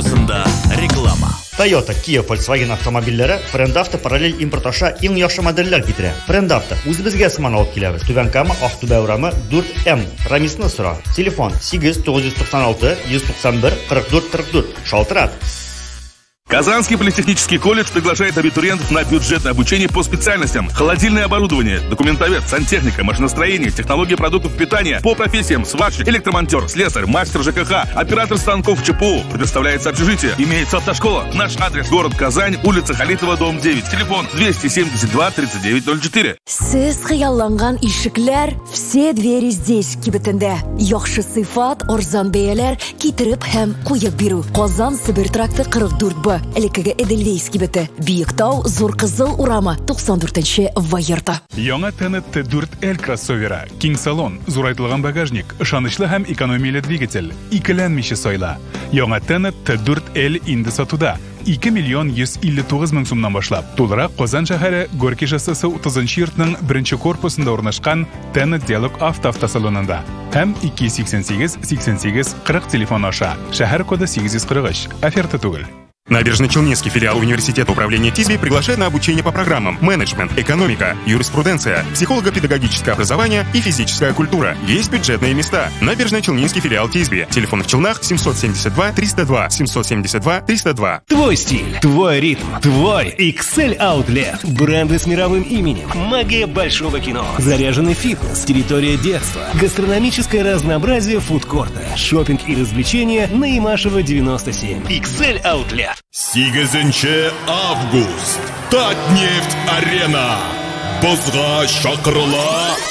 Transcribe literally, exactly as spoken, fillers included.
радиосында реклама. Toyota, Kia, Volkswagen avtomobillari Frendavto parallel import osha eng yaxshi modellar keltiradi. Frendavto o'zimizga simon olib kelamiz. Tubankami, Aqto'be urami to'rt M. Ramisni so'ra. Telefon sakkiz to'qqiz to'qson olti yuz to'qson bir qirq to'rt qirq to'rt. Sholtirad. Казанский политехнический колледж приглашает абитуриентов на бюджетное обучение по специальностям: холодильное оборудование, документовед, сантехника, машиностроение, технологии продуктов питания, по профессиям сварщик, электромонтер, слесарь, мастер ЖКХ, оператор станков ЧПУ. Предоставляется общежитие. Имеется автошкола. Наш адрес: город Казань, улица Халитова, дом девять. Телефон двести семьдесят два тридцать девять ноль четыре. Сез хыялланган ишекләр, все двери здесь кибетендә. Яхшы сыйфат, арзан бәяләр китереп һәм куеп бирү. Казан Сибир тракты кырык дүрт Б. Элекеге Эдельвейский бите. Биектау, Зур Кызыл урама, туксан дүртенче Вайерта. Яңа Т Н Т дүрт L кроссовері, киң салон, зурайтылган багажник, ышанычлы һәм экономияле двигатель, икеләнмичә сайла. Яңа Т Н Т дүрт L инде сатуда. ике миллион йөз илле тугыз мең сумнан башлап. Тулырак Казан шәһәре Горький шоссесы утызынчы йортның беренче корпусында урнашкан Т Н Т Диалог автоавтосалонында. Һәм ике сиксән сигез сиксән сигез кырык телефон аша. Шәһәр коды сигез йөз кырык өч. Оферта түгел. Набережно-Челнинский филиал университета управления ТИЗБИ приглашает на обучение по программам менеджмент, экономика, юриспруденция, психолого-педагогическое образование и физическая культура. Есть бюджетные места. Набережно-Челнинский филиал ТИЗБИ. Телефон в Челнах семьсот семьдесят два триста два, семьсот семьдесят два триста два. Твой стиль, твой ритм, твой икс эль Outlet. Бренды с мировым именем. Магия большого кино. Заряженный фитнес, территория детства. Гастрономическое разнообразие фудкорта. Шопинг и развлечения на Имашева девяносто семь. икс эль Outlet. сигезенче август. Татнефть арена. Бозга шакырла.